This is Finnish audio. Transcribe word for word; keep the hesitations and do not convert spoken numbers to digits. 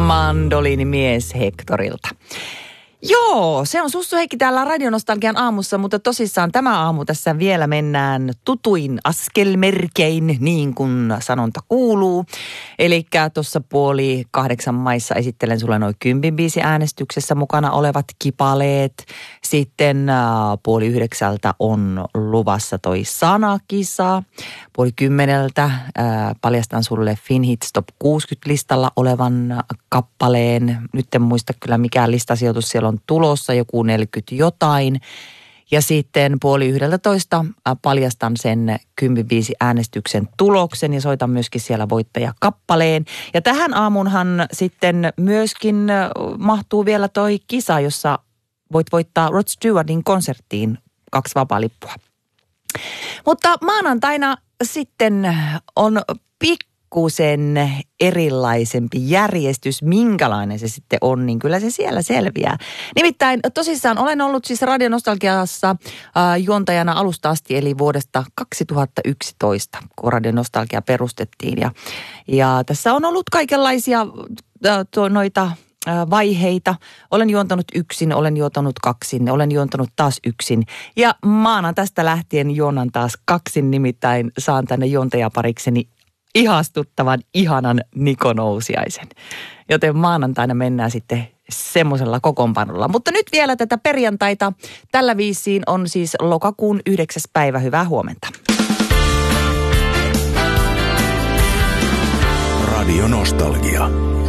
mandoliinimies Hectorilta. Joo, se on Sussu Heikki täällä Radionostalgian aamussa, mutta tosissaan tämä aamu tässä vielä mennään tutuin askelmerkein, niin kuin sanonta kuuluu. Eli tuossa puoli kahdeksan maissa esittelen sulle noin kympin biisi äänestyksessä mukana olevat kipaleet. Sitten äh, puoli yhdeksältä on luvassa toi sanakisa. Puoli kymmeneltä äh, paljastan sulle Finhits Top kuusikymmentä-listalla olevan kappaleen. Nyt en muista kyllä mikä listasijoitus siellä on tulossa, joku neljäkymmentä jotain. Ja sitten puoli yhdeltätoista paljastan sen kymmenen biisi äänestyksen tuloksen ja soitan myöskin siellä voittajakappaleen. Ja tähän aamunhan sitten myöskin mahtuu vielä toi kisa, jossa voit voittaa Rod Stewartin konserttiin kaksi vapaalippua. Mutta maanantaina sitten on pikkusen erilaisempi järjestys, minkälainen se sitten on, niin kyllä se siellä selviää. Nimittäin tosissaan olen ollut siis Radionostalgiassa äh, juontajana alusta asti, eli vuodesta kaksituhattayksitoista, kun Radionostalgia perustettiin. Ja, ja tässä on ollut kaikenlaisia äh, to, noita äh, vaiheita. Olen juontanut yksin, olen juontanut kaksin, olen juontanut taas yksin. Ja maanantaista lähtien juonan taas kaksin, nimittäin saan tänne juontajaparikseni ihastuttavan, ihanan Niko Nousiaisen. Joten maanantaina mennään sitten semmoisella kokoonpanolla. Mutta nyt vielä tätä perjantaita. Tällä viisiin on siis lokakuun yhdeksäs päivä. Hyvää huomenta. Radio Nostalgia.